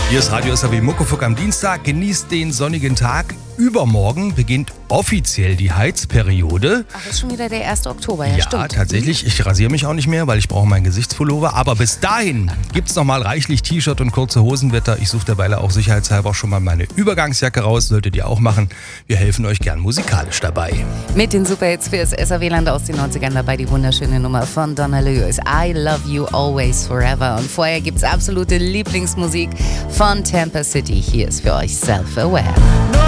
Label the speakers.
Speaker 1: Hier ist Radio SAW Muckefuck am Dienstag. Genießt den sonnigen Tag. Übermorgen beginnt offiziell die Heizperiode.
Speaker 2: Ach, ist schon wieder der 1. Oktober, ja,
Speaker 1: Ja,
Speaker 2: stimmt.
Speaker 1: tatsächlich. Ich rasiere mich auch nicht mehr, weil ich brauche meinen Gesichtspullover. Aber bis dahin gibt's noch mal reichlich T-Shirt und kurze Hosenwetter. Ich suche derweil auch sicherheitshalber schon mal meine Übergangsjacke raus. Solltet ihr auch machen. Wir helfen euch gern musikalisch dabei.
Speaker 2: Mit den Superhits fürs SAW-Land aus den 90ern dabei die wunderschöne Nummer von Donna Lewis. I Love You Always Forever. Und vorher gibt's absolute Lieblingsmusik von Tampa City. Hier ist für euch Self-Aware.